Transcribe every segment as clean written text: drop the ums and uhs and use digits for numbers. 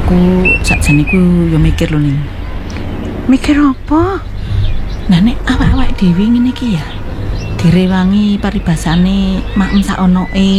Aku sakjane iku yo mikir lho ning. Mikir apa? Nah nek awak-awak dhewe ngene iki ya. Direwangi paribasane makem saonoke.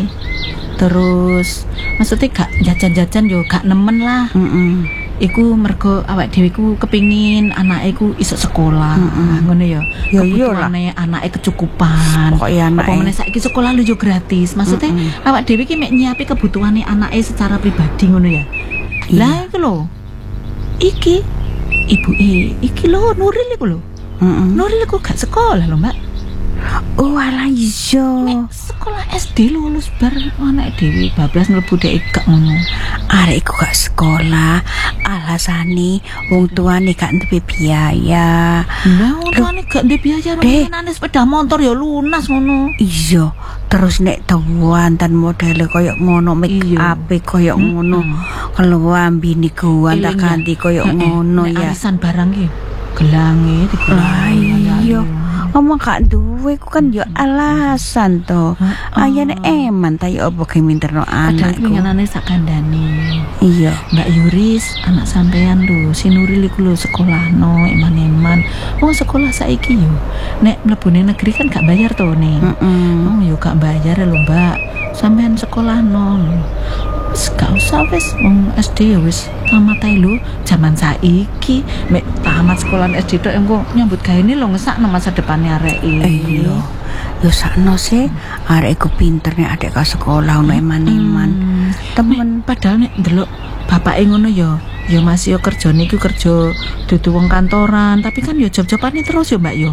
Terus maksudnya gak jajan-jajan yo gak nemen lah. Iku mergo awak dhewe ku kepingin anake ku iso sekolah. Ngono ya. Ya iya lah. Kebutuhane anake kecukupan. Pokoke anake. Apa meneh saiki sekolah lu yo gratis. Maksudnya awak dhewe ki mek nyiapi kebutuhane anake secara pribadi ngono ya. Lah iku lho. Iki ibuke iki lho Nuril iku lho. Nuril iku gak sekolah lho, Mbak. Oh alah iya. Mek sekolah SD lulus bar anak dhewe bablas mlebu dhek gak ngono. Arek iku gak sekolah, alasane wong tuane gak duwe biaya. Lah wong tuane gak duwe biaya nang sepeda motor ya lunas ngono. Iya, terus nek tuwantan modele koyo ngono, make up koyo ngono. Keluambi niku tak ganti koyo ngono ya. Arisan barang ki gelange digulai. Iya. Ngomong gak duwe ku kan yo alasan to. Ayane eman ta yo apa ge minterno anak. Padahal winginane sak kandhane. Iya. Mbak Yuris, anak sampean lho, si Nuril iku lho sekolahno eman-eman. Wong sekolah saiki yo nek mlebune negeri kan gak bayar to ning. Oh yo gak bayar lho, Mbak. Sampean sekolahno lho. Gak usah wis wong SD ya wis tamat ae lho. Jaman saiki mek tamat sekolah SD tok engko nyambut gawe lho ngesakno masa depane areke. Iya. Yo sakno sih arek iku pinter nek adek ka sekolah ono eman-eman. Temen padahal nek ndelok bapake ngono ya masih yo kerjane iku kerja dudu wong kantoran, tapi kan yo job-jobane terus yo Mbak yo.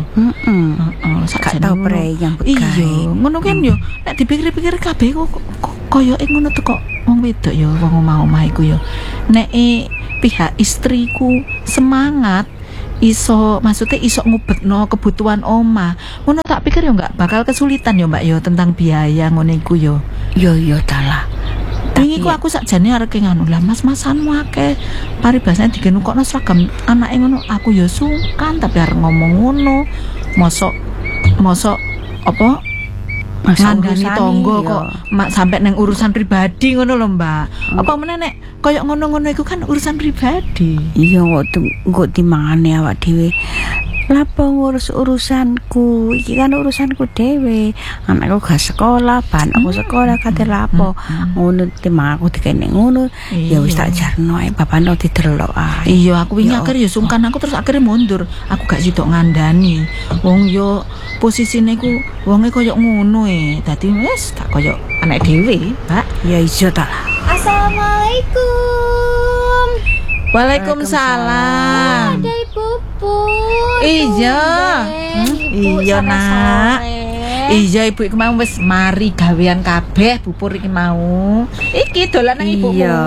Gak tau pre yang begawe. Iya, ngono kan yo nek dipikir-pikir kabeh kok koyo ngono tuh kok wong wedok yo wong omah-omah iku yo. Nek pihak istriku semangat iso maksudnya iso ngubekno kebutuhan omah. Ngono tak pikir yo enggak bakal kesulitan yo Mbak yo tentang biaya ngono iku yo. Yo dalah. Wingi ku aku sakjane arek nganu lah mas-masanmu akeh paribasane digenukokno seragam anake ngono aku yo sungkan tapi arep ngomong ngono. Mosok apa ngandani tonggo kok sampai neng urusan pribadi ngono lho Mbak. Apa meneh nek koyo ngono-ngono iku kan urusan pribadi. Iya kok timangane awak dhewe. Lapo ngurus urusanku, iki kan urusanku dhewe. Anakku gak sekolah, ban aku sekolah kate lapo. Ngono timang aku dikene ngono. Ya wis tak jarno ae bapakno didelok ae. Iya, aku wingi akhir ya sungkan aku terus akhirnya mundur. Aku gak sidok ngandani. Wong yo posisine ku wonge koyo ngono dadi wis gak koyo anak dhewe, Mbak. Ya iso ta. Assalamualaikum. Waalaikumsalam. Ada Ibu Puput. Iya. Iya nak. Iya ibu iki mau wis mari gawean kabeh bubur iki mau. Iki dolan nang ibumu. Iya,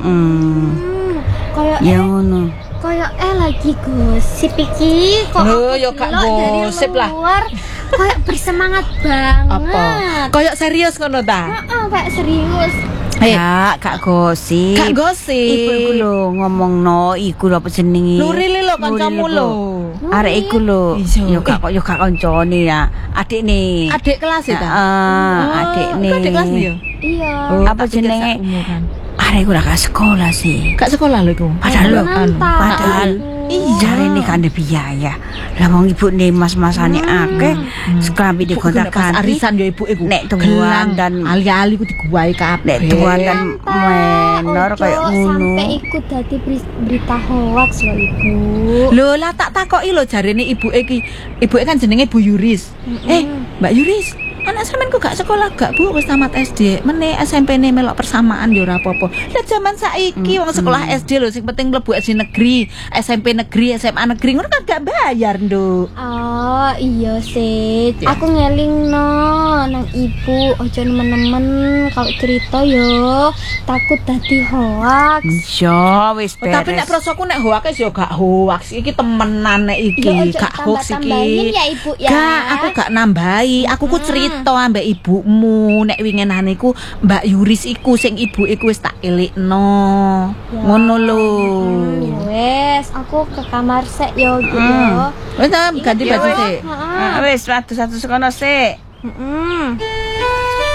Kayak ya ngono. Kayak lagi gosip iki kok. Oh, ya gak gosip lah. Kayak bersemangat banget. Apa? Kayak serius ngono ta? Heeh, kayak serius. Kak gosip. Kak gosip. Iku lho ngomongno iku lho apa jenenge? Nuril lho kancamu lho. Arek iku lho. Yo gak kancane ya. Adikne. Adik kelas ya ta? Adikne. Adik kelas ya? Iya. Apa jenenge? Arek iku gak sekolah sih. Gak sekolah lho iku. Padahal jarene kan biaya. Lah wong ibune mas-masane akeh, seklambi digontak-ganti. Arisan yo ibu iku. Nek tuan dan ali-ali ku diguwahi kabeh. Nek tuan dan menor kayak ngono. Sampai ikut dadi berita hoax lho Ibu. Lho lah tak takoki lho jarene ibuke iki. Ibuke kan jenenge Bu Yuris. Mbak Yuris, anak sampean kok gak sekolah gak Bu wis tamat SD. Meneh SMP-ne melok persamaan yo ora apa-apa. Lah zaman saiki wong sekolah SD lho sing penting mlebu SD negeri, SMP negeri, SMA negeri ngono kan gak bayar, Nduk. Oh, iya sih. Aku ngelingno nang Ibu ojo nemen-nemen kalau cerita yo takut dadi hoax. Iya wis beres. Tapi nek prosoku nek hoax yo gak hoax. Iki temenan nek iki, gak hoax iki. Ya Ibu ya. Gak, aku gak nambahi. Aku ku cerita ambek ibumu nek winginane iku Mbak Yuris iku sing ibu iku wis tak elikno. Ngono lho. Wes, aku ke kamar sek yo gitu. Wis ganti baju sik. Wis satu-satu sekono sik. Heeh.